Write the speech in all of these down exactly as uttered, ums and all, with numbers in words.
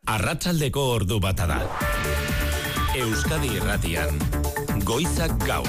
Arratsaldeko ordu bata da. Euskadi Irratian, Goizak Gaur.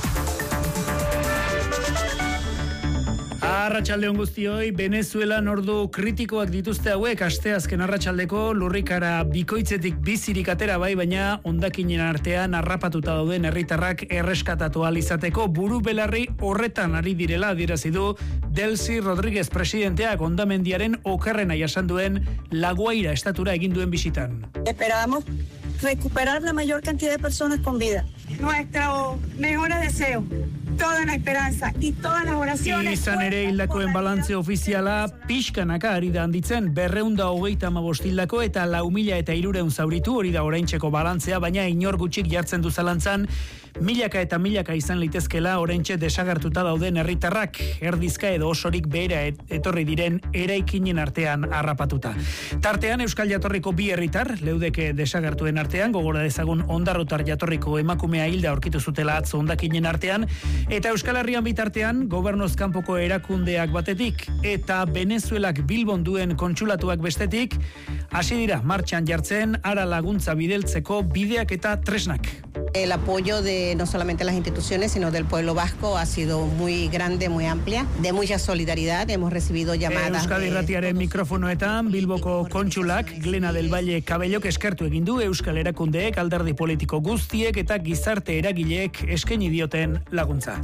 Arratsalde on guztioi, Venezuelan ordu kritikoak dituzte hauek, asteazken arratsaldeko lurrikara bikoitzetik bizirik atera bai, baina hondakinen artean harrapatuta dauden herritarrak erreskatatu ahal izateko buru belarri horretan ari direla adierazi du Delcy Rodríguez presidenteak hondamendiaren okerrena jasan duen La Guaira estatura egin duen bisitan. Esperamos recuperar la mayor cantidad de personas con vida. Nuestro mejor deseo, toda la esperanza y todas las oraciones. Izan ere hildakoen balantze ofiziala pixkanaka ari da handitzen, berreunda hogeita hamabost hildako eta lau mila eta hirureun zauritu, hori da oraintzeko balantzea, baina inor gutxik jartzen du zalantzan milaka eta milaka izan litezkela oraintxe desagertuta dauden herritarrak, erdizka edo osorik behera etorri diren eraikinen artean harrapatuta. Tartean euskal jatorriko bi herritar, leudeke desagertuen artean, gogora dezagun ondarrutar jatorriko emakumea hilda aurkitu zutela atzo hondakinen artean, eta Euskal Herrian bitartean gobernuz kanpoko erakundeak batetik eta Venezuelak Bilbon duen kontsulatuak bestetik hasi dira martxan jartzen ara laguntza bideltzeko bideak eta tresnak. El apoyo de no solamente las instituciones, sino del pueblo vasco ha sido muy grande, muy amplia, de mucha solidaridad. Hemos recibido llamadas. Euskadi Irratiaren mikrofonoetan Bilboko kontsulak Glena del Valle Cabellok eskertu egin du Euskal Erakundeek, alderdi politiko guztiek eta gizarte eragileek eskaini dioten laguntza.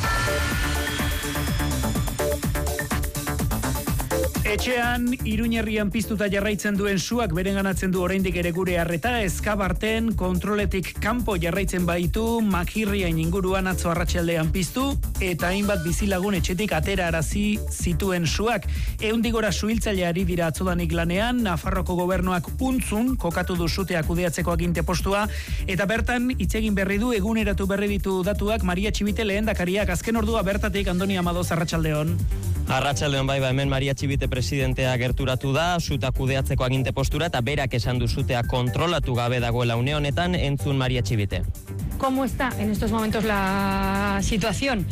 Etxean, Iruñerrian piztuta jarraitzen duen suak berenganatzen du oraindik ere gure harreta, Eskabarten kontroletik kanpo jarraitzen baitu, Makirriain inguruan atzo arratsaldean piztu, eta hainbat bizilagun etxetik atera arazi zituen suak. Ehundigora suhiltzaileari dira atzodanik lanean, Nafarroko gobernuak untzun kokatu du sutea kudeatzeko aginte postua, eta bertan hitz egin berri du eguneratu berri ditu datuak Maria Txibite lehendakariak. Azken ordua bertatik Andoni Amadoz, arratsaldeon. Arratsaldeon bai, ba hemen Maria Txibite presidentea gerturatu da, suta kudeatzeko aginte postura eta berak esan du sutea kontrolatu gabe dagoela une honetan, entzun Maria Txibite. ¿Cómo está en estos momentos la situación?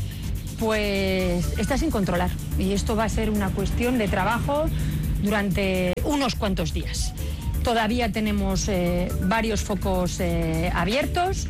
Pues está sin controlar y esto va a ser una cuestión de trabajo durante unos cuantos días. Todavía tenemos eh, varios focos eh, abiertos.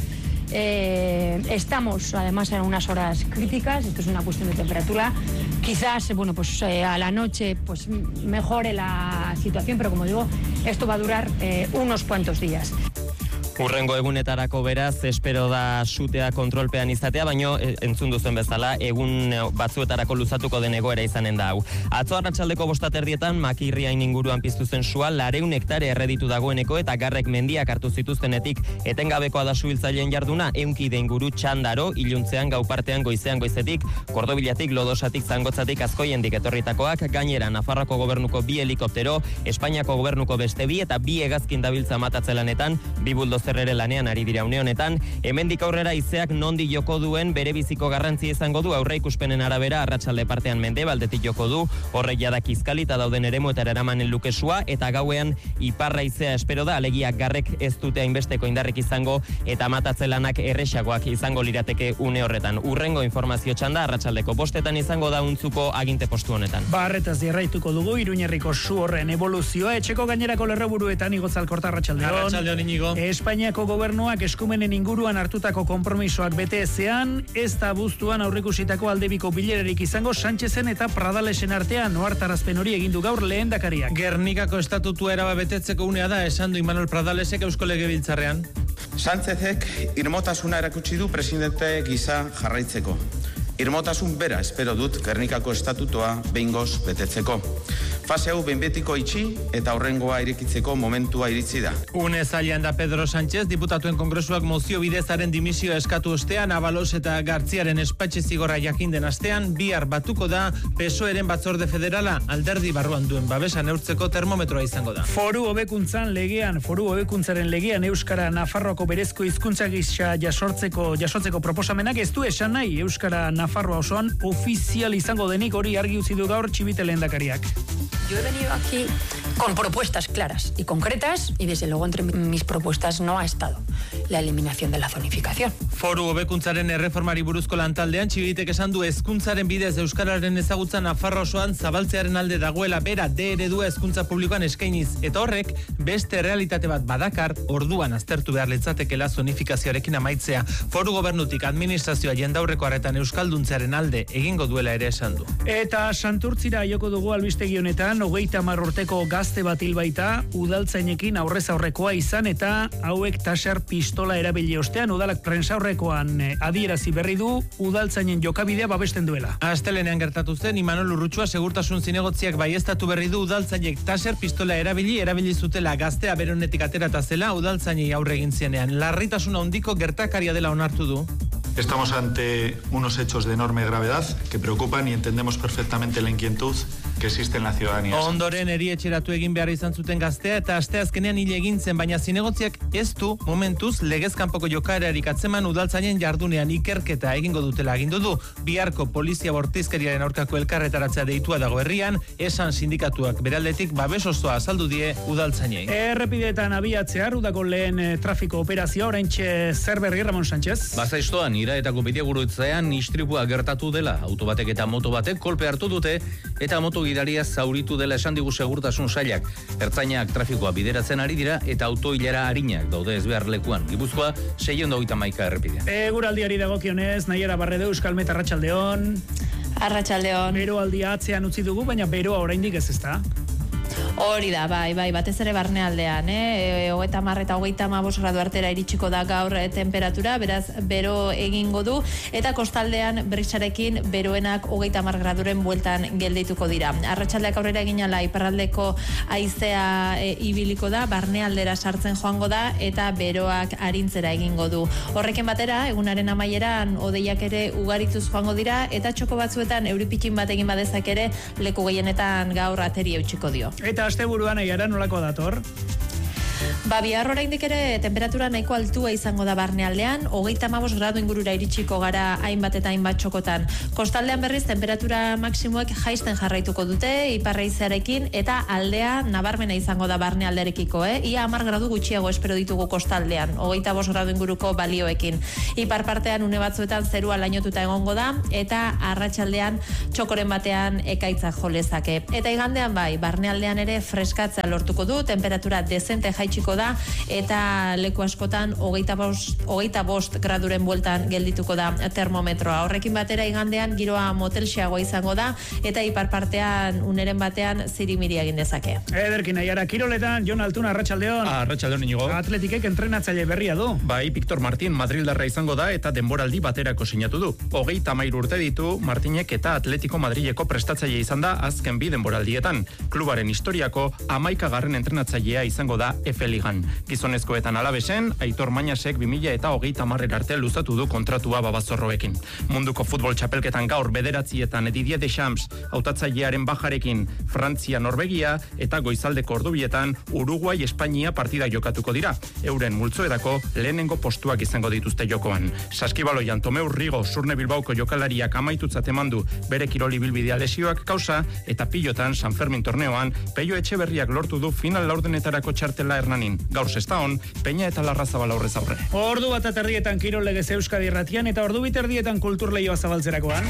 Eh, estamos además en unas horas críticas, esto es una cuestión de temperatura, quizás bueno pues eh, a la noche pues mejore la situación, pero como digo, esto va a durar eh, unos cuantos días. Urrengo egunetarako beraz, espero da sutea kontrolpean izatea, baino entzun duzen bezala, egun batzuetarako luzatuko den egoera izanen da hau. Atzo arratsaldeko bost erdietan, Makirriain inguruan piztu zen sua, laurehun hektare erreditu dagoeneko eta garrek mendiak hartu zituztenetik etengabekoa da suhiltzaileen jarduna, ehun inguru txandaro, iluntzean gau partean goizean goizetik, Kordobilatik, Lodosatik, Zangotzatik, Azkoiendik etorritakoak, gainera Nafarroako gobernuko bi helikoptero, Espainiako gobernuko beste bi eta bi hegazkin dabiltza matatzelanetan, bi buldozer ere lanean ari dira une honetan, hemendik aurrera izeak nondi joko duen bere biziko garrantzia izango du, aurreikuspenen arabera arratsalde partean mendebaldetik joko du, horrek jada kizkalita dauden eremuetara eramanen lukesua, eta gauean iparra izea espero da, alegia garrek ez dute hainbesteko indarrik izango, eta matatzelanak erresagoak izango lirateke une horretan. Urrengo informazio txanda arratsaldeko bostetan izango da untzuko aginte postu honetan. Barretaz jarraituko dugu Iruñerriko su horren evoluzioa, etxeko gainerako lerroburuetan Igozalkorta, arratsaldeon. Arratsaldeon Inigo. Espainiako gobernuak eskumenen inguruan hartutako konpromisoak bete ezean, ez da abuztuan aurreikusitako aldebiko bilerarik izango Sánchezen eta Pradalesen artean, ohartarazpen hori egin du gaur lehendakariak. Gernikako estatutua eraba betetzeko unea da, esan du Imanol Pradalesek Eusko Legebiltzarrean. Sánchezek irmotasuna erakutsi du presidente gisa jarraitzeko. Irmotasun bera espero dut Gernikako estatutua behingoz betetzeko. Fase hau behin betiko itxi eta horrengoa irekitzeko momentua iritsi da. Une zailan da Pedro Sánchez, diputatuen kongresuak mozio bidezaren dimisio eskatu ostean, Abalos eta Gartziaren espatxe zigorra jakinden astean, bihar batuko da PSOEren batzorde federala, alderdi barruan duen babesa neurtzeko termometroa izango da. Foru hobekuntzan legean, foru hobekuntzaren legean Euskara Nafarroako berezko hizkuntza gisa jasortzeko, jasotzeko proposamenak ez du esan nahi Euskara Nafarroa osoan ofizial izango denik, hori argi utzi du gaur Txibite lehendakariak. Yo he venido aquí con propuestas claras y concretas y desde luego entre mis propuestas no ha estado la eliminación de la zonificación. Foru hobekuntzaren erreformari buruzko lantaldean Txibitek esan du hezkuntzaren bidez euskararen ezagutza Nafarroa osoan zabaltzearen alde dagoela, bera D eredua hezkuntza publikoan eskainiz, eta horrek beste realitate bat badakar, orduan aztertu behar litzatekeela zonifikazioarekin amaitzea. Foru gobernutik administrazioa jendaurreko harretan euskalduntzearen alde egingo duela ere esan du. Eta Santurtzira joko dugu albistegi honetan, hogeita hamar urteko gazte bat hil baita, udaltzainekin aurrez aurrekoa izan, eta hauek taser pistola erabili ostean, udalak prensa aurrekoan adierazi berri du udaltzainen jokabidea babesten duela. Astelenean gertatu zen, Imanol Urrutsua segurtasun zinegotziak baieztatu berri du udaltzainek taser pistola erabili, erabili zutela gaztea beronetik aterata zela udaltzainei aurre egin zienean. Larritasuna handiko gertakaria dela onartu du. Estamos ante unos hechos de enorme gravedad que preocupan y entendemos perfectamente la inquietud que existe en la ciudadanía. Ondoren erietxeratu egin behar izan zuten gaztea eta asteazkenean hile egin zen, baina zinegotziak ez du momentuz legezkanpoko jokaerarik atzeman udaltzainen jardunean ikerketa egingo dutela agindu du. Biharko polizia bortizkeriaren aurkako elkarretaratzea deitua dago herrian, esan sindikatuak beraldetik babes osoa azaldu die udaltzainei. Errepideetan abiatzea udako lehen eh, trafiko operazioa, oraintxe zer berri, Ramon Sánchez? Bazaiztoan, iraetako bidegurutzean istripua gertatu dela, autobatek eta moto batek kolpe hartu dute, eta moto gidaria zauritu dela esan digu segurtasun sailak. Ertzainak trafikoa bideratzen ari dira eta autoilera arinak daude ezbehar lekuan. Gipuzkoa, seiehun eta hogeita hamaika errepidean. Eguraldiari dagokionez, Naiara Barredo, Euskalmet, Arratsaldeon. Arratsaldeon. Beroaldia atzean utzi dugu, baina beroa oraindik ez ezta. Hori da, bai, bai, batez ere barnealdean, eh? Hogeita hamar eta hogeita hamabost gradu artera iritsiko da gaur eh, temperatura, beraz, bero egingo du, eta kostaldean brisarekin beroenak hogeita hamar graduren bueltan geldituko dira. Arratsaldeak aurrera egin ala iparraldeko haizea e, ibiliko da, barnealdera sartzen joango da, eta beroak arintzera egingo du. Horrekin batera, egunaren amaieran hodeiak ere ugarituz joango dira, eta txoko batzuetan euripitin bat egin badezak ere leku gehienetan gaur ateri eutxiko dio. Eta asteburuan aiara nolako dator? Ba, bihar oraindik ere temperatura nahiko altua izango da barnealdean, hogeita hamabost gradu ingurura iritsiko gara hainbat eta hainbat txokotan. Kostaldean berriz temperatura maksimoek jaisten jarraituko dute, iparraizearekin, eta aldea nabarmena izango da barnealderekiko, eh? Ia hamar gradu gutxiago espero ditugu kostaldean, hogeita bost gradu inguruko balioekin. Ipar partean une batzuetan zerua lainotuta egongo da, eta arratsaldean txokoren batean ekaitzak jolezake. Eta igandean bai, barnealdean ere freskatzea lortuko du, temperatura dezente jaitsiko da, eta leku askotan hogeita bost, hogeita bost graduren bueltan geldituko da termometroa. Horrekin batera igandean giroa motelxeagoa izango da, eta ipar partean uneren batean zirimiri egin dezake. Ederkin aiara, kiroletan, Jon Altuna, Arratsaldeon. Arratsaldeon Inigo. Atletikek entrenatzaile berria du. Bai, Victor Martín Madrildarra izango da eta denboraldi baterako sinatu du. Hogeita hamairu urte ditu Martinek eta Atletico Madrileko prestatzaile izan da azken bi denboraldietan. Klubaren historiako hamaikagarren entrenatzailea izango da F Ligan. Gizonezkoetan alabesen, Aitor Mañasek bi mila eta hogeita hamarren arte luzatu du kontratua babazorroekin. Munduko futbol txapelketan gaur bederatzietan Didier Deschamps hautatzailearen bajarekin Frantzia, Norvegia eta goizaldeko ordubietan Uruguai, Espainia partida jokatuko dira. Euren multzoetako lehenengo postuak izango dituzte jokoan. Saskibaloian Tomeu Rigo Surne Bilbaoko jokalariak amaitutzat emandu bere kiroli bilbidea lesioak kausa, eta pilotan San Fermin torneoan Peio Etxeberriak lortu du final laurdenetarako txartela Hernanin. Gaur sestaon, Peña eta Larrazabal aurrez aurre. Ordu bat aterdietan kirol legez Euskadi Irratian eta ordu biterdietan kultur lehioa zabaltzerakoan.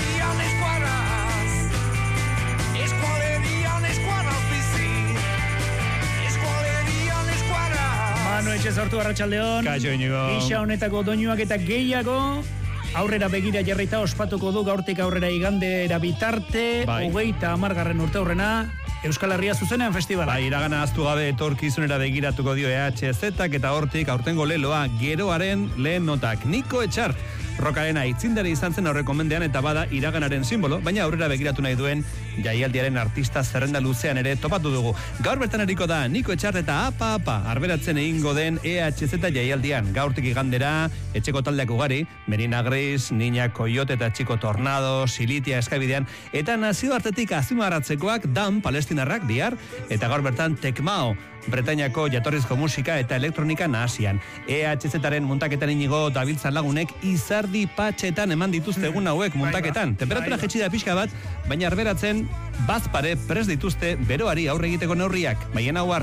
Manu etxe sortu, Arratsaldeon. Kaixo, Inigo. Gisa honetako doinuak eta gehiago aurrera begira jarrita ospatuko du gaurtik aurrera igandera bitarte, bai. hogeita hamargarren urte aurrena Euskal Herria zuzenean festivala. Bai, iragana aztu gabe etorkizunera begiratuko dio E H Z-ak eta hortik aurtengo leloa geroaren lehen notak. Niko Etxar, rokarena itzindari izan zen aurreko mendean eta bada iraganaren simbolo, baina aurrera begiratu nahi duen jaialdiaren artista zerrenda luzean ere topatu dugu. Gaur bertan eriko da Niko Etxar eta apa apa arberatzen egingo den E H Z jaialdian. Gaurtik igandera, etxeko taldeak ugari, Merina Gris, Niña Coyote eta Chico Tornado, Silitia eskabidean, eta nazioartetik azimaratzekoak Dan palestinarrak bihar, eta gaur bertan Tekmao, Bretainiako jatorrizko musika eta elektronika nahasian. E H Z-aren muntaketan Inigo dabiltzan lagunek izardi patxetan eman dituzte egun hauek muntaketan. Temperatura jetxi da pixka bat, baina arberatzen bazpare prest dituzte beroari aurre egiteko neurriak. Baien hau hart.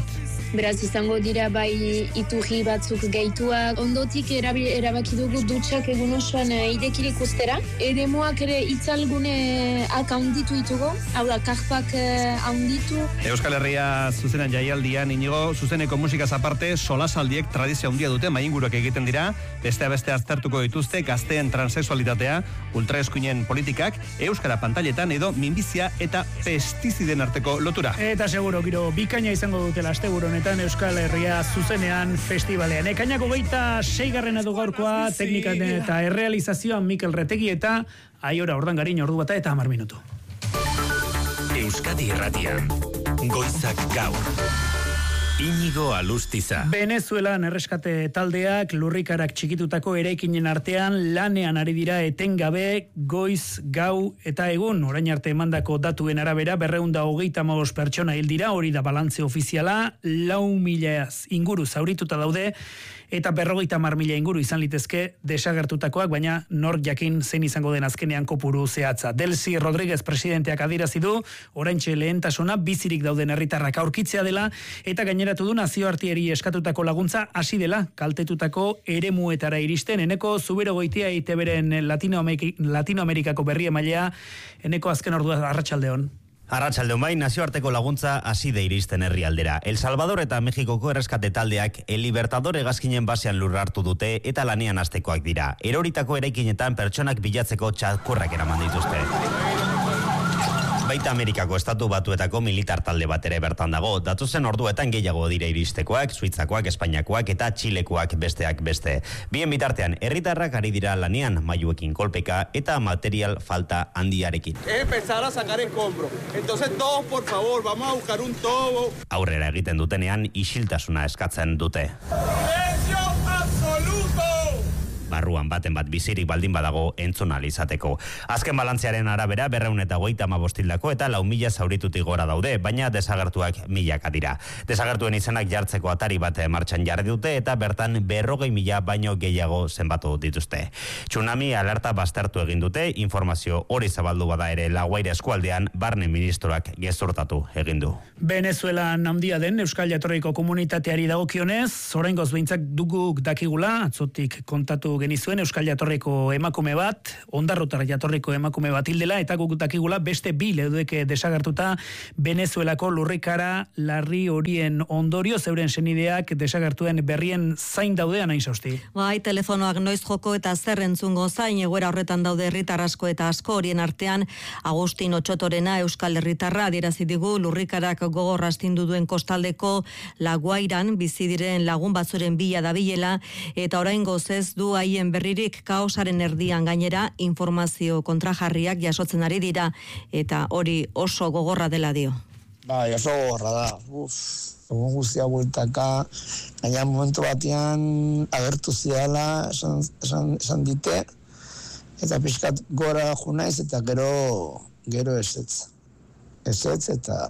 beraz izango dira bai iturri batzuk gehituak. Ondotik erabi, erabaki dugu dutxak egun osoan idekirik ustera. Eremuak ere itzalguneak handitu ditugu, hau da, karpak handitu. Euskal Herria zuzenan jaialdian, inigo, zuzeneko musikaz aparte, solasaldiek tradizia handia dute, mainguruak egiten dira, bestea beste aztertuko dituzte, gazteen transexualitatea, ultraeskuinen politikak, euskara pantailetan edo minbizia eta pestiziden arteko lotura. Eta seguro, giro, bikaina izango dutela asteburu honetan Euskal Herria zuzenean festivalean. Ekainako geita seigarren edo gaurkoa, teknikan eta errealizazioan Mikel Retegi eta Aiora Ordangarin ordu bata eta hamar minutu. Euskadi Irratian, Goizak Gaur. Inigo Alustiza. Venezuelan erreskate taldeak lurrikarak txikitutako eraikinen artean lanean ari dira etengabe goiz, gau eta egun. Orain arte emandako datuen arabera berrehun eta hogeita hamabost pertsona hil dira, hori da balantze ofiziala, lau mila inguru zaurituta daude eta berrogeita hamar mila inguru izan litezke desagertutakoak, baina nor jakin zein izango den azkenean kopuru zehatza. Delcy Rodríguez presidenteak adierazi du oraintxe lehentasuna bizirik dauden herritarrak aurkitzea dela eta gaineratu du nazioarteari eskatutako laguntza hasi dela kaltetutako eremuetara iristen. Eneko Zuberogoitia I T Bren Latinoamerikako berri emailea. Eneko azken ordua arratsaldeon. Arratsaldeon bai, nazioarteko laguntza hasi da iristen herrialdera. El Salvador eta Mexikoko erreskate taldeak El Libertador hegazkinen basean lurra hartu dute eta lanean hastekoak dira. Eroritako eraikinetan pertsonak bilatzeko txakurrak eraman dituzte. Baita Amerikako estatu batuetako militar talde bat ere bertan dago. Datozen orduetan gehiago dira iristekoak, Suitzakoak, Espainiakoak eta Txilekoak besteak beste. Bien bitartean, herritarrak ari dira lanean, mailuekin kolpeka eta material falta handiarekin. Empezar a sacar escombro. Entonces todos, por favor, vamos a buscar un tobo. Aurrera egiten dutenean, isiltasuna eskatzen dute. Silencio absoluto! Barruan baten bat bizirik baldin badago entzun ahal izateko. Azken balantzearen arabera berrehun eta hogeita hamabost hildako eta lau mila zauritutik gora daude, baina desagertuak milaka dira. Desagertuen izenak jartzeko atari bat martxan jarri dute eta bertan berrogei mila baino gehiago zenbatu dituzte. Tsunami alerta baztertu egin dute, informazio hori zabaldu bada ere La Guaira eskualdean barne ministroak gezurtatu egin du. Venezuelan handia den Euskal Jatorriko komunitateari dagokionez, oraingoz behintzak duguk dakigula, atzotik kontatu genizuen Euskal Jatorriko emakume bat, Ondarrotar jatorriko emakume bat hildela, eta guk dakigula beste bi leudeke desagertuta Venezuelako lurrikara larri horien ondorio, zeuren senideak desagertuen berrien zain daudean hain sausti. Bai, telefonoak noiz joko eta zer entzungo zain, egoera horretan daude herritar asko eta asko, horien artean Agustin Otxotorena Euskal Herritarra adierazi digu lurrikarak gogor astindu duen kostaldeko La Guairan bizi diren lagun batzuren bila dabilela, eta oraingoz ez du haien berririk. Kaosaren erdian gainera informazio kontrajarriak jasotzen ari dira eta hori oso gogorra dela dio. Bai, oso gogorra da. Uf, egun guztia bueltaka, gaina momentu batean agertu ziala, esan, esan, esan dite, eta pixkat gora junaiz eta gero gero esetz. Esetz eta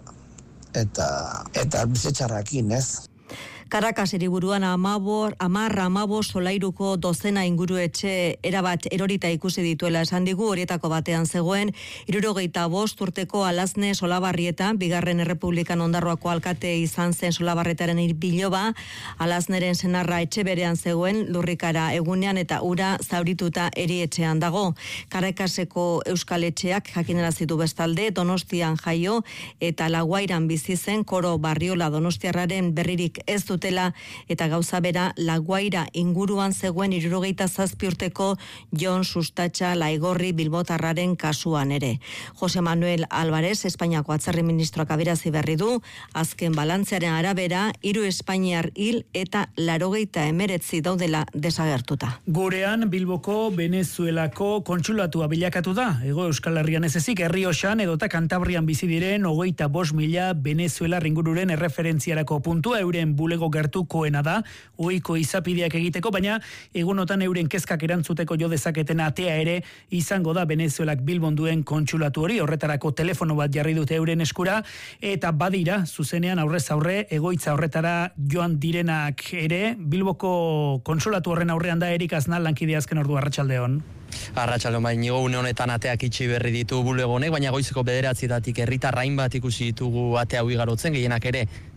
eta eta bizetxarrakin, ez? Caracas hiriburuan amabor, amarra amabo solairuko dozena inguru etxe erabat erorita ikusi dituela esan digu, horietako batean zegoen, hirurogeita bost urteko Alazne Solabarrietan, bigarren errepublikan Ondarroako alkate izan zen Solabarretaren biloba, Alazneren senarra etxe berean zegoen lurrikara egunean eta ura zaurituta erietxean dago. Caracaseko euskal etxeak jakinarazitu bestalde, Donostian jaio eta La Guairan bizi zen Koro Barriola donostiarraren berririk ez du dutela eta gauza bera La Guaira inguruan zegoen hirurogeita zazpi urteko Jon Sustatxa Laigorri bilbotarraren kasuan ere. Jose Manuel Álvarez, Espainiako atzerri ministroak aberazi berri du, azken balantzearen arabera, hiru espainiar hil eta laurogeita hemeretzi daudela desagertuta. Gurean Bilboko Venezuelako kontsulatua bilakatu da. Hego Euskal Herrian ez ezik, Errioxan edota Kantabrian bizi diren hogeita bost mila Venezuela ingururen erreferentziarako puntua euren bulego gertukoena da, ohiko izapideak egiteko, baina egunotan euren kezkak erantzuteko jo dezaketen atea ere izango da Venezuelak Bilbon duen kontsulatu hori, horretarako telefono bat jarri dute euren eskura, eta badira, zuzenean aurrez aurre, egoitza horretara joan direnak ere, Bilboko kontsulatu horren aurrean da Erik Aznal lankide azken ordu arratsaldeon. Arratsaldeon bai, nigo une honetan ateak itxi berri ditu bulego honek, baina goizeko bederatzietatik herritar hainbat ikusi ditugu ate hau igarotzen, gehienak ere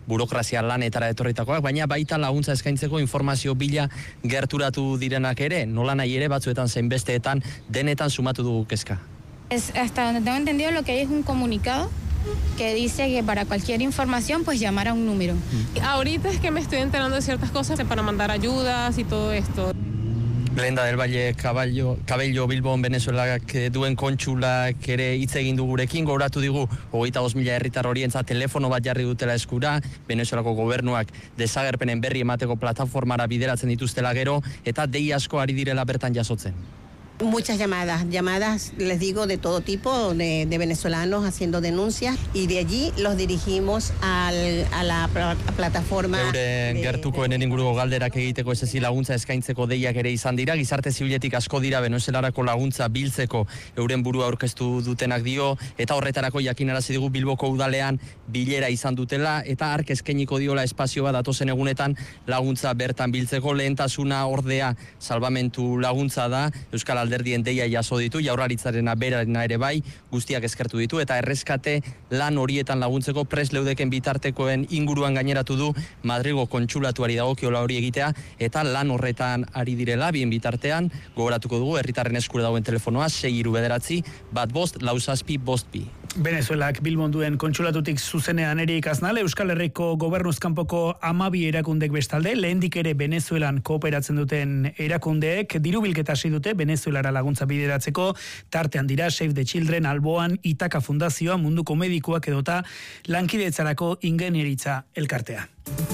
burokrazia lanetara etorritakoak, baina baita laguntza eskaintzeko informazio bila gerturatu direnak ere, nola nahi ere batzuetan zein besteetan denetan sumatu dugu kezka. Es, hasta donde tengo entendido, lo que hay es un comunicado que dice que para cualquier información pues llamar a un número. Mm. Ahorita es que me estoy enterando de ciertas cosas para mandar ayudas y todo esto. Lenda del Valle Cabello, Cabello Bilbon Venezuelak duen kontsulak ere hitz egin du gurekin, gogoratu digu hogeita bost mila herritar horientzat telefono bat jarri dutela eskura, Venezuelako gobernuak desagerpenen berri emateko plataformara bideratzen dituztela gero, eta dei asko ari direla bertan jasotzen. Muchas llamadas, llamadas, les digo, de todo tipo, de, de venezolanos haciendo denuncias, y de allí los dirigimos al, a la pl plataforma. Euren de, gertukoenen de... inguruko galderak egiteko ez ezi laguntza eskaintzeko deiak ere izan dira, gizarte zibiletik asko dira venezuelarako laguntza biltzeko euren burua aurkeztu dutenak dio, eta horretarako jakinarazi digu Bilboko udalean bilera izan dutela, eta ark eskainiko diola espazioa datozen egunetan laguntza bertan biltzeko. Lehentasuna ordea salbamentu laguntza da, Euskal Alderdien deia jaso ditu, Jaurlaritzarena berarena ere bai, guztiak eskertu ditu, eta erreskate lan horietan laguntzeko prest leudeken bitartekoen inguruan gaineratu du Madrigo kontsulatuari dagokiola hori egitea, eta lan horretan ari direla, bien bitartean, gogoratuko dugu, herritarren eskura dauen telefonoa, sei hiru bederatzi, bat bost, lau zazpi, bost bi. Venezuelak Bilbon duen kontsulatutik zuzenean Erik Aznal, Euskal Herriko gobernuzkanpoko amabi erakundek bestalde, lehendik ere Venezuelan kooperatzen duten erakundeek, diru bilketa hasi dute Venezuelara laguntza bideratzeko, tartean dira Save the Children, Alboan, Itaka Fundazioa, Munduko Medikuak edota lankidetzarako ingenieritza elkartea.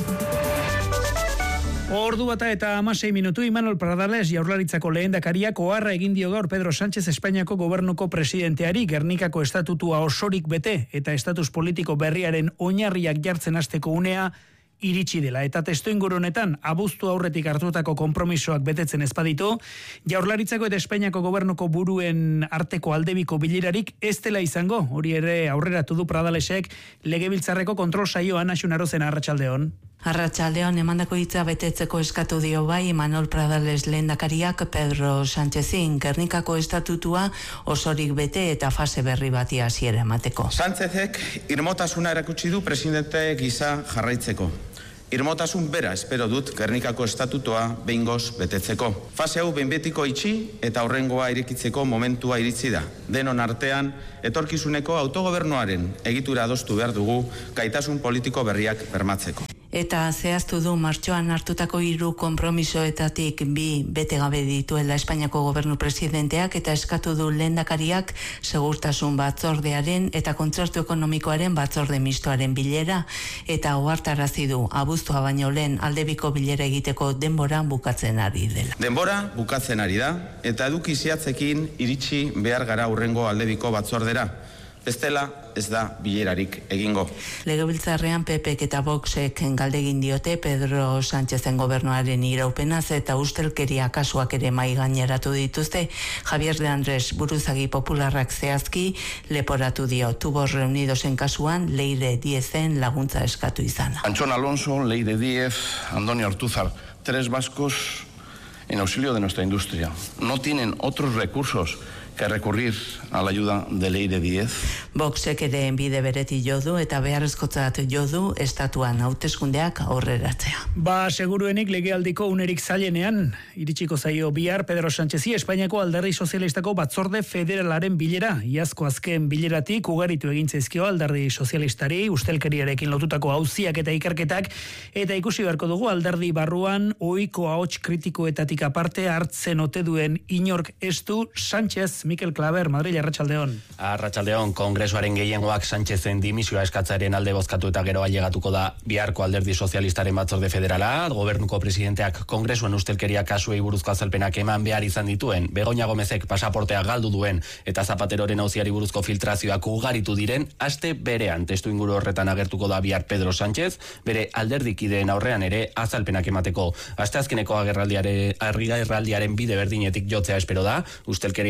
Ordu bata eta hamasei minutu, Imanol Pradales Jaurlaritzako lehendakariak oharra egin dio gaur Pedro Sánchez Espainiako gobernuko presidenteari, Gernikako estatutua osorik bete eta estatus politiko berriaren oinarriak jartzen hasteko unea iritsi dela, eta testuinguru honetan abuztu aurretik hartutako konpromisoak betetzen ezpaditu, Jaurlaritzako eta Espainiako gobernuko buruen arteko aldebiko bilerarik ez dela izango. Hori ere aurreratu du Pradalesek Legebiltzarreko kontrol saioan. Asun Arozen, arratsaldeon. Arratsaldeon, emandako hitza betetzeko eskatu dio bai Imanol Pradales lehendakariak Pedro Sánchezin, Gernikako estatutua osorik bete eta fase berri bati hasiera emateko. Sánchezek irmotasuna erakutsi du presidente gisa jarraitzeko. Irmotasun bera espero dut Gernikako estatutua behingoz betetzeko. Fase hau behin betiko itxi eta horrengoa irekitzeko momentua iritsi da. Denon artean, etorkizuneko autogobernuaren egitura adostu behar dugu gaitasun politiko berriak bermatzeko. Eta zehaztu du martxoan hartutako hiru konpromisoetatik bi bete gabe dituela Espainiako gobernu presidenteak, eta eskatu du lehendakariak segurtasun batzordearen eta kontzertu ekonomikoaren batzorde mistoaren bilera, eta ohartarazi du abuztua baino lehen aldebiko bilera egiteko denbora bukatzen ari dela. Denbora bukatzen ari da, eta eduki zehatzekin iritsi behar gara hurrengo aldebiko batzordera. Bestela ez da bilerarik egingo. Legebiltzarrean P Pek eta Voxek galdegin diote Pedro Sánchezen gobernuaren iraupenaz, eta ustelkeria kasuak ere mai gaineratu dituzte. Javier de Andrés buruzagi popularrak zehazki leporatu dio Tubos Reunidosen kasuan Leire Diezen laguntza eskatu izana. Antxon Alonso, Leire Diez, Antonio Ortúzar, tres vascos en auxilio de nuestra industria. No tienen otros recursos que recurrir a la ayuda de Leire Diez. Voxek ere bide bereti jo du eta beharrezkotzat jo du estatuan hauteskundeak aurreratzea. Ba, seguruenik legealdiko unerik zailenean iritsiko zaio bihar Pedro Sánchezi Espainiako Alderdi Sozialistako batzorde federalaren bilera. Iazko azken bileratik ugaritu egin zaizkio Alderdi Sozialistari ustelkeriarekin lotutako auziak eta ikerketak, eta ikusi beharko dugu alderdi barruan ohiko ahots kritikoetatik aparte hartzen ote duen inork ez du Sánchez. Mikel Klaber, Madrid, arratsaldeon. Arratsaldeon, Kongresuaren gehiengoak Sánchezen dimisioa eskatzaren alde bozkatu eta gero ailegatuko da biharko Alderdi Sozialistaren batzorde federala. Gobernuko presidenteak Kongresuan ustelkeria kasuei buruzko azalpenak eman behar izan dituen, Begoña Gomezek pasaportea galdu duen eta Zapateroren auziari buruzko filtrazioak ugaritu diren, aste berean testu inguru horretan agertuko da bihar Pedro Sánchez, bere alderdikideen aurrean ere azalpenak emateko. Asteazkeneko agerraldiaren, agerraldiaren bide berdinetik jotzea espero da, ustelkeriaren aurrean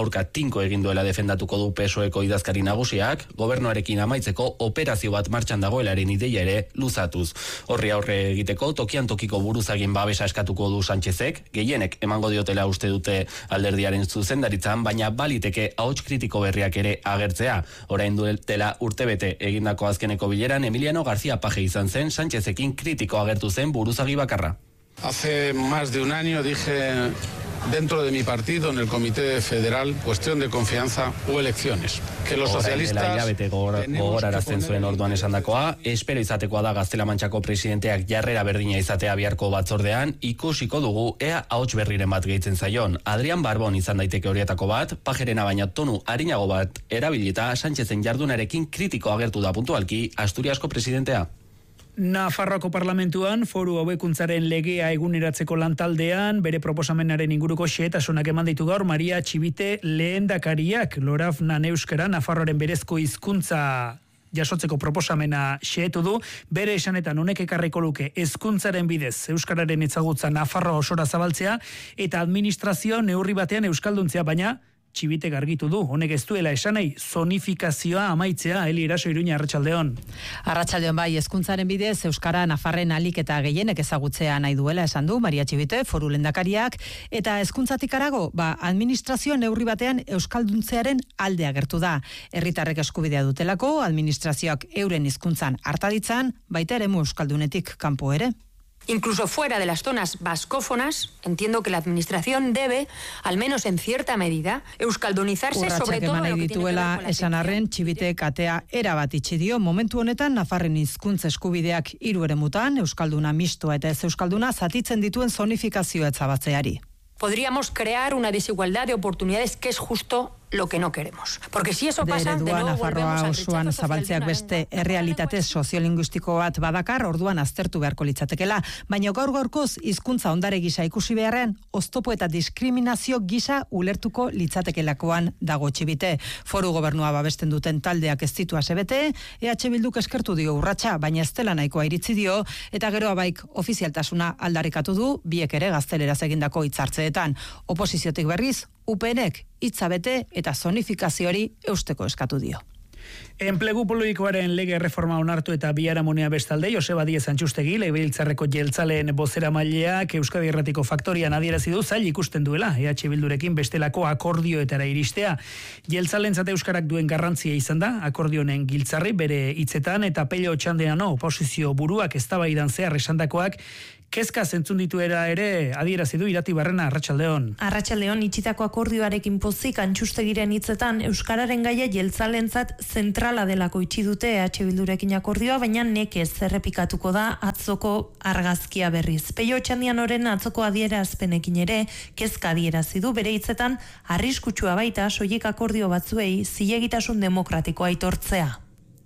aurka tinko egin duela defendatuko du P S O Eko idazkari nagusiak, gobernuarekin amaitzeko operazio bat martxan dagoelaren ideia ere luzatuz. Horri aurre egiteko tokian tokiko buruzagin babesa eskatuko du Sánchezek, gehienek emango diotela uste dute alderdiaren zuzendaritzan, baina baliteke ahots kritiko berriak ere agertzea. Orain duela urtebete egindako azkeneko bileran Emiliano García Paje izan zen Sánchezekin kritiko agertu zen buruzagi bakarra. Hace más de un año dije dentro de mi partido, en el Comité Federal, cuestión de confianza o elecciones. Que los socialistas... Hilabete gogorarazten zuen orduan esandakoa, espero izatekoa da Gaztela-Mantxako presidenteak jarrera berdina izatea biharko batzordean, ikusiko dugu ea ahots berriren bat gehitzen zaion. Adrian Barbon izan daiteke horietako bat, Pajerena baina tonu arinago bat erabilita Sánchezen jardunarekin kritiko agertu da puntualki Asturiasko presidentea. Nafarroako parlamentuan foru hobekuntzaren legea eguneratzeko lantaldean bere proposamenaren inguruko xehetasunak eman ditu gaur Maria Txibite lehendakariak Lorafnan euskara Nafarroaren berezko hizkuntza jasotzeko proposamena xehetu du, bere esanetan honek ekarriko luke hezkuntzaren bidez euskararen ezagutza Nafarroa osora zabaltzea eta administrazio neurri batean euskalduntzea, baina Txibite gargitu du, honek ez duela esanei zonifikazioa amaitzea. Eli Eraso, Iruña, Arratsaldeon. Arratsaldeon bai, hezkuntzaren bidez euskara Nafarren alik eta gehienek ezagutzea nahi duela esan du Maria Txibite, foru lehendakariak, eta hezkuntzatik harago, ba, administrazio neurri batean euskalduntzearen alde agertu da. Herritarrek eskubidea dutelako, administrazioak euren hizkuntzan hartaditzan, baita eremu euskaldunetik kanpo ere. Incluso fuera de las zonas vascófonas, entiendo que la administración debe, al menos en cierta medida, euskaldunizarse, sobre todo lo que tiene que ver con la esan arren, Txibite katea erabat itxi dio, momentu honetan Nafarren hizkuntza eskubideak hiru eremutan, euskalduna mistoa eta ez euskalduna zatitzen dituen zonifikazioa etzabatzeari. Podríamos crear una desigualdad de oportunidades que es justo lo que no queremos. Porque si eso pasa, de nuevo volvemos al osoan zabaltzeak beste errealitate soziolinguistiko bat badakar, orduan aztertu beharko litzatekela, baina gaur gaurkoz hizkuntza ondare gisa ikusi beharrean, oztopo eta diskriminazio gisa ulertuko litzatekelakoan dago Txibite. Foru gobernua babesten duten taldeak ez ditu asebete, E H Bilduk eskertu dio urratsa, baina ez dela nahikoa iritzi dio, eta gero abaik ofizialtasuna aldarrikatu du, biek ere gazteleraz egindako hitzartzeetan. Oposiziotik berriz, U PNek hitzabete eta zonifikazioari eusteko eskatu dio. Enplegu publikoaren lege reforma onartu eta biharamonea bestalde, Joseba Diez Antxustegi, Legebiltzarreko jeltzaleen bozeramaileak Euskadi Irratiko Faktorian adierazi du zail ikusten duela E H Bildurekin bestelako akordioetara iristea. Jeltzalentzat euskarak duen garrantzia izan da, akordionen giltzarri bere hitzetan eta Pello Otxandiano oposizio buruak eztabaidan zehar esandakoak kezka zentzun dituera ere adierazi du Irati Barrena. Arratsaldeon. Arratsaldeon, itxitako akordioarekin pozik Antxustegiren hitzetan euskararen gaia jeltzalentzat zentrala delako itxi dute E H Bildurekin akordioa, baina nekez errepikatuko da atzoko argazkia berriz. Pello Otxandianoren atzoko adierazpenekin ere kezka adierazi du bere hitzetan arriskutsua baita soilik akordio batzuei zilegitasun demokratikoa aitortzea.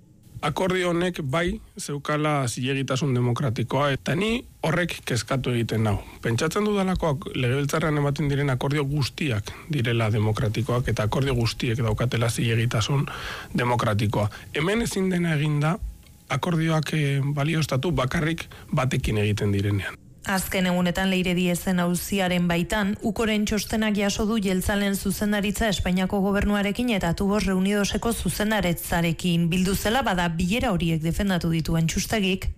Akordio honek bai zeukala zilegitasun demokratikoa eta ni horrek kezkatu egiten nau. Pentsatzen dudalako legebiltzarrean ematen diren akordio guztiak direla demokratikoak eta akordio guztiek daukatela zilegitasun demokratikoa. Hemen ezin dena eginda akordioak balioztatu bakarrik batekin egiten direnean. Azken egunetan Leire Diezen auziaren baitan, Ukoren txostenak jaso du jeltzalen zuzendaritza Espainiako gobernuarekin eta Tubos Reunidoseko zuzendaritzarekin bildu zela, bada bilera horiek defendatu ditu Antxustegik.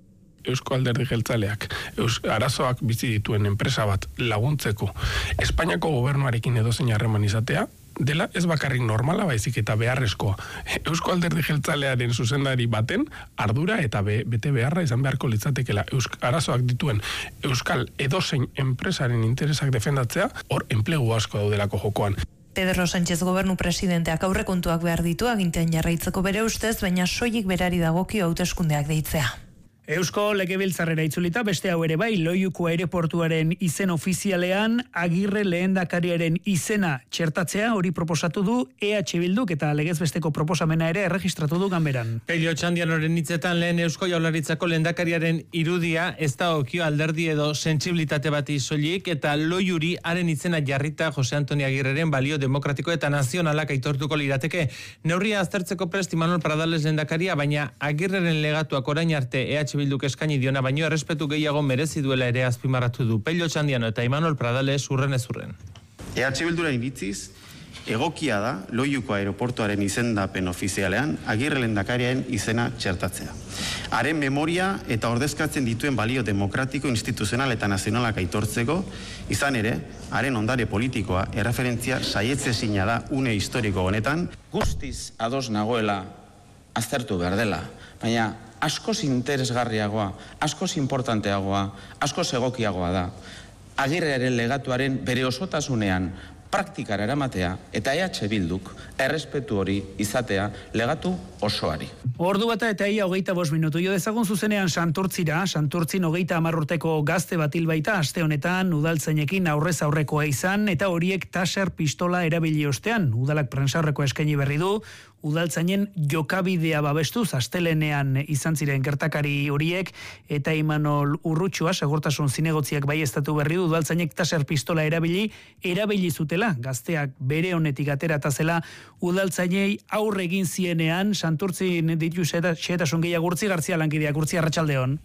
Eusko Alderdi Jeltzaleak arazoak bizi dituen enpresa bat laguntzeko Espainiako gobernuarekin edozein harreman izatea, dela ez bakarrik normala, baizik eta beharrezkoa. Eusko Alderdi Jeltzalearen zuzendari baten ardura eta be, bete beharra izan beharko litzatekela arazoak dituen euskal edozein enpresaren interesak defendatzea, hor enplegu asko daudelako jokoan. Pedro Sánchez gobernu presidenteak aurrekontuak behar ditu agintean jarraitzeko bere ustez, baina soilik berari dagokio hauteskundeak deitzea. Eusko Legebiltzarrera itzulita beste hau ere bai, Loiuko aireportuaren izen ofizialean Agirre lehendakariaren izena txertatzea hori proposatu du E H Bilduk eta legezbesteko proposamena ere erregistratu du ganberan. Pello Otxandianoren hitzetan lehen Eusko Jaurlaritzako lehendakariaren irudia ez da okio alderdi edo sentsibilitate bati soilik eta Loiuri haren izena jarrita Jose Antonio Agirreren balio demokratiko eta nazionalak aitortuko lirateke. Neurria aztertzeko prest Imanol Pradales lehendakaria, baina Agirreren legatuak orain arte E H Bilduk eskaini diona baino errespetu gehiago merezi duela ere azpimarratu du Pello Otxandiano eta Imanol Pradales urren ez urren. E H Bilduren iritziz, egokia da Loiuko aeroportuaren izendapen ofizialean Agirre lehendakariaren izena txertatzea. Haren memoria eta ordezkatzen dituen balio demokratiko, instituzional eta nazionalak aitortzeko, izan ere, haren ondare politikoa erreferentzia saietsezina da une historiko honetan. Guztiz ados nagoela aztertu behar dela, baina askoz interesgarriagoa, askoz importanteagoa, askoz egokiagoa da. Agirrearen legatuaren bere osotasunean praktikara eramatea eta E H Bilduk errespetu hori izatea legatu osoari. Ordu bata eta ia hogeita bost minutu. Jo dezagun zuzenean Santurtzira, Santurtzin hogeita hamar urteko gazte bat hil baita aste honetan udaltzainekin aurrez aurrekoa izan eta horiek taser pistola erabili ostean. Udalak prentsaurrekoa eskaini berri du, udaltzainen jokabidea babestuz astelenean izan ziren gertakari horiek eta Imanol Urrutxua segurtasun zinegotziak baieztatu berri du udaltzainek taser pistola erabili erabili zutela gazteak bere honetik aterata zela udaltzainei aurre egin zienean. Santurtzin ditu xehetasun gehiago Urtzi Gartzia lankideak. Urtzi, arratsaldeon.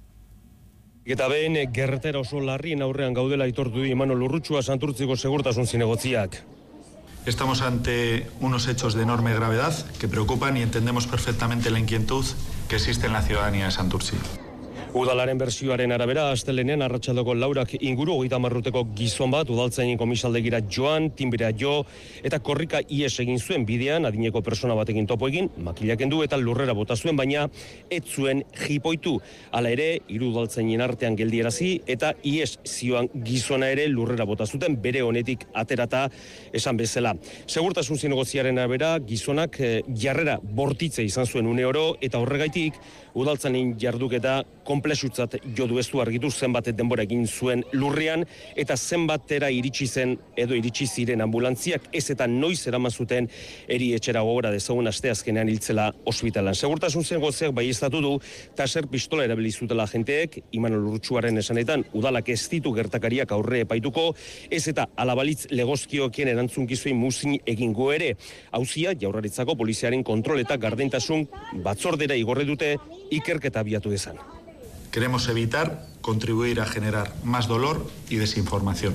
Eta behin gertera oso larrien aurrean gaudela aitortu du Imanol Urrutxua Santurtziko segurtasun zinegotziak. Estamos ante unos hechos de enorme gravedad que preocupan y entendemos perfectamente la inquietud que existe en la ciudadanía de Santurtzi. Udalaren bersioaren arabera, astelenean arratsaldeko laurak inguru hogeita hamar urteko gizon bat udaltzainen komisaldegira joan, tinbrea jo eta korrika ies egin zuen bidean adineko persona batekin topo egin, makilak kendu eta lurrera bota zuen, baina ez zuen jipoitu. Hala ere, hiru udaltzainen artean geldiarazi eta ies zioan gizona ere lurrera bota zuten bere honetik aterata esan bezala. Segurtasun zinegotziaren arabera, gizonak eh, jarrera bortitze izan zuen une oro eta horregaitik udaltzainen jarduketa konplexutzat jodu ez du argitu zenbat denbora egin zuen lurrean eta zenbatera iritsi zen edo iritsi ziren ambulantziak ez eta noiz eraman zuten eri etxera gogora dezagun asteazkenean hiltzela ospitalan. Segurtasun zinegotziak baieztatu du taser pistola erabili zutela agenteek, Imanol Urrutxuaren esanetan udalak ez ditu gertakariak aurre epaituko, ez eta alabalitz legozkiokien erantzunkizuei muzin egingo ere. Auzia Jaurlaritzako poliziaren kontrol eta gardentasun batzordera igorri dute ikerketa abiatu dezan. Queremos evitar contribuir a generar más dolor y desinformación.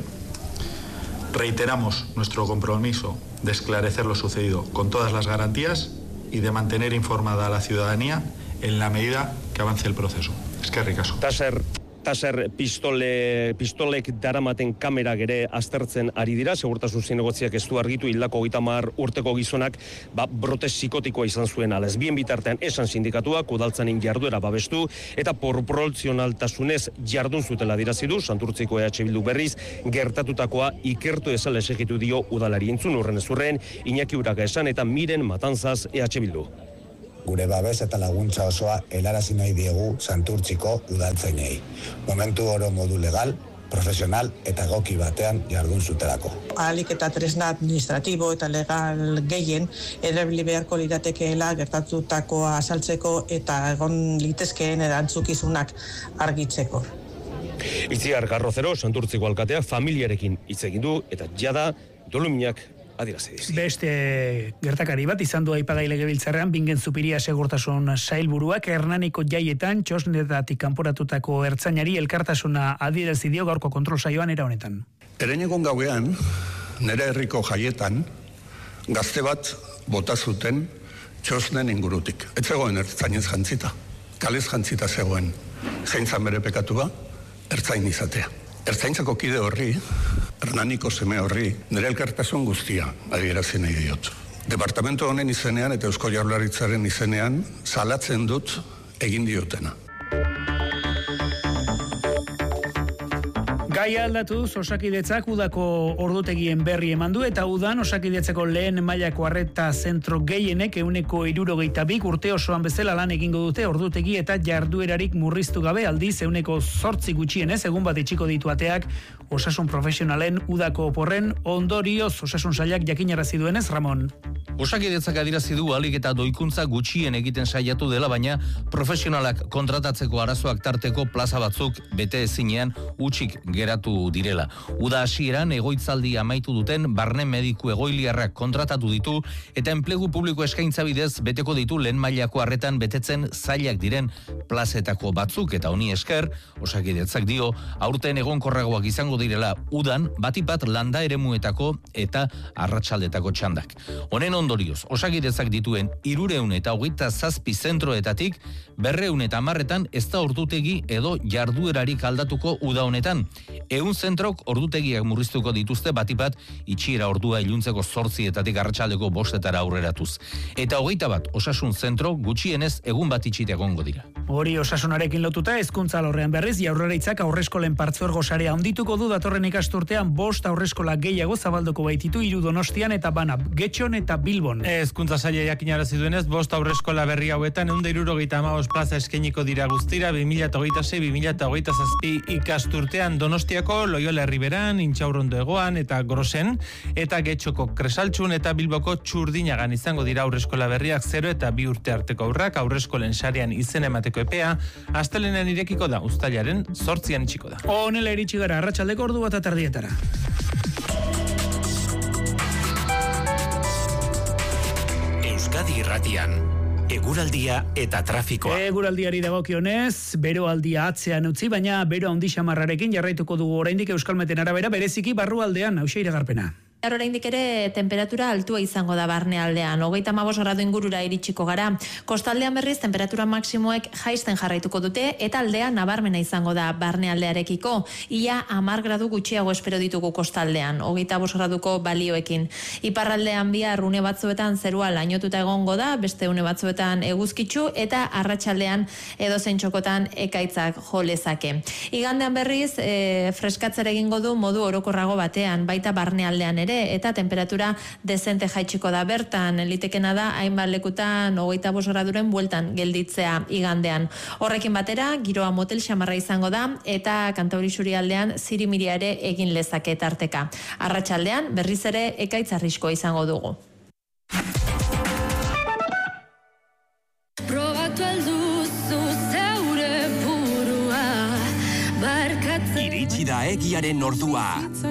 Reiteramos nuestro compromiso de esclarecer lo sucedido con todas las garantías y de mantener informada a la ciudadanía en la medida que avance el proceso. Eskerrik asko. Taser Taser pistole, pistolek daramaten kamera gere aztertzen ari dira, segurtasun zinegotziak ez du argitu hildako hogeita hamar urteko gizonak ba, brote psikotikoa izan zuen alez. Bien bitartean esan sindikatuak udaltzainen jarduera babestu eta proportzionaltasunez jardun zutela dirazi du Santurtziko E H Bildu berriz gertatutakoa ikertu ezala esegitu dio udalari entzun urren ezurren Iñaki Uraga esan eta Miren Matanzaz E H Bildu. Gure babes eta laguntza osoa helarazi nahi diegu Santurtziko udaltzainei. Momentu oro modu legal, profesional eta egoki batean jardun zutelako. Ahalik eta tresna administratibo eta legal gehien erabili beharko liratekeela gertatutakoa azaltzeko eta egon litezkeen erantzukizunak argitzeko. Itziar Garrozero, Santurtziko alkateak familiarekin hitz egin du eta jada doluminak adierazi. Beste gertakari bat izan du aipagai legebiltzarrean Bingen Zupiria segurtasun sailburuak Hernaniko jaietan txosnetatik kanporatutako ertzainari elkartasuna adierazi dio gaurko kontrol saioan era honetan. Erenegon gauean, nere herriko jaietan, gazte bat bota zuten txosnen ingurutik. Ez zegoen ertzainez jantzita. Kalez jantzita zegoen. Zein zan bere pekatua, ertzain izatea. Ertzaintzako kide horri, Hernaniko seme horri, nire elkartasun guztia adierazi nahi diot. Departamento honen izenean eta Eusko Jaurlaritzaren izenean salatzen dut egin diotena. Gai aldatuz, Osakidetzak udako ordutegien berri eman du eta udan Osakidetzako lehen mailako arreta zentro gehienek ehuneko hirurogeita bik urte osoan bezala lan egingo dute ordutegi eta jarduerarik murriztu gabe aldiz ehuneko zortzi gutxienez egun bat itxiko ditu ateak osasun profesionalen udako oporren ondorioz osasun sailak jakinarazi duenez, Ramon. Osakidetzak adierazi du ahalik eta doikuntza gutxien egiten saiatu dela, baina profesionalak kontratatzeko arazoak tarteko plaza batzuk bete ezinean utxik geratu direla. Uda hasieran egoitzaldi amaitu duten barne mediku egoiliarrak kontratatu ditu eta enplegu publiko eskaintza bidez beteko ditu lehen mailako arretan betetzen zailak diren plazetako batzuk, eta honi esker Osakidetzak dio aurten egonkorragoak izango direla udan batipat landa eremuetako eta arratsaldetako txandak. Honen ondorioz, Osakidetzak dituen hirureun eta hogeita zazpi zentroetatik berreun eta hamarretan ez da ordutegi edo jarduerarik aldatuko uda honetan. Ehun zentrok ordutegiak murriztuko dituzte batipat itxiera ordua iluntzeko zortzietatik arratsaldeko bostetara aurreratuz. Eta hogeita bat osasun zentro gutxienez egun bat itxite egongo dira. Hori osasunarekin lotuta hezkuntza alorrean berriz Jaurlaritzak aurreskolen partzuergo sarea handituko du datorren ikasturtean bost aurreskola gehiago zabalduko baititu hiru Donostian eta bana Getxon eta Bilbon. Hezkuntza saila jakinarazi duenez, bost aurreskola berri hauetan ehun eta hirurogeita hamabost plaza eskainiko dira guztira bi mila hogeita sei bi mila hogeita zazpi ikasturtean Donostiako Loyola Erriberan, Intxaurrondo Hegoan eta Grosen, eta Getxoko Kresaltxun eta Bilboko Txurdinagan izango dira aurreskola berriak zero eta bi urte arteko aurrak. Aurreskolen sarean izen emateko epea astelehenean irekiko da, uztailaren zortzian itxiko da. Honela iritsi gara arratsaldeko ordu bat atardietara. Euskadi Irratian, eguraldia eta trafikoa. Eguraldiari dagokionez, beroaldia atzean utzi, baina bero handi xamarrarekin jarraituko dugu oraindik Euskalmeten arabera, bereziki barrualdean, hauxe iragarpena. Oraindik ere temperatura altua izango da barnealdean, hogeita hamabost gradu ingurura iritsiko gara. Kostaldean berriz temperatura maksimoek jaisten jarraituko dute eta aldea nabarmena izango da barnealdearekiko. Ia hamar gradu gutxiago espero ditugu kostaldean, hogeita bost graduko balioekin. Iparraldean bihar une batzuetan zerua lainotuta egongo da, beste une batzuetan eguzkitsu eta arratsaldean edozein txokotan ekaitzak jo lezake. Igandean berriz e, freskatzera egingo du modu orokorrago batean, baita barnealdean ere, eta temperatura dezente jaitsiko da bertan, litekena da hainbat lekutan hogeita bost graduren bueltan gelditzea igandean. Horrekin batera, giroa motel xamarra izango da eta Kantauri Isurialdean zirimiria ere egin lezake tarteka. Arratsaldean berriz ere ekaitz arriskoa izango dugu. Probatu alduzu zeure burua barkatzen. Iritsi da egiaren ordua.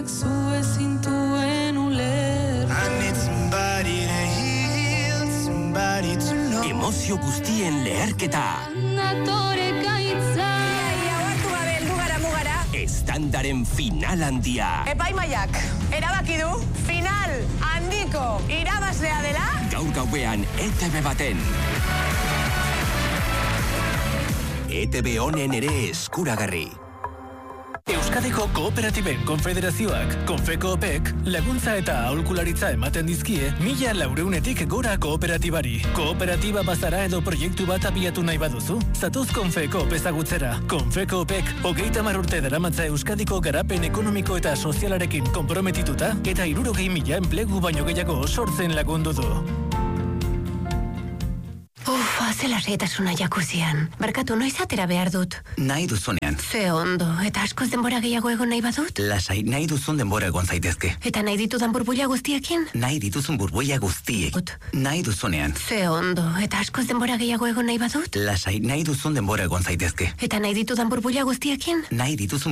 Emozio guztien leherketa. Estandaren final handia. Epaimaiak, erabaki du, final handiko irabazlea dela. Gaur gauean E T B baten. E T B honen ere eskuragarri. Euskadiko Kooperatiben Konfederazioak, Konfekoopek, laguntza eta aholkularitza ematen dizkie mila laureunetik gora kooperatibari. Kooperatiba bazara edo proiektu bat abiatu nahi baduzu? Zatoz Konfekoop ezagutzera. Konfekoopek hogeita hamar urte daramatza Euskadiko garapen ekonomiko eta sozialarekin konprometituta eta hirurogei mila enplegu baino gehiago sortzen lagundu du. Uf, zela seitasuna jakuzian. Barkatu, noiz atera behar dut? Nahi duzunean. Ze ondo, eta askoz denbora gehiago egon nahi badut? Lasai, nahi duzun denbora egon zaitezke. Eta nahi ditudan burbuila guztiekin? Nahi dituzun burbuila guztiek. Ut. Nahi duzunean. Ze ondo, eta askoz denbora gehiago egon nahi badut? Lasai, nahi duzun denbora egon zaitezke. Eta nahi ditudan burbuila guztiekin? Nahi dituzun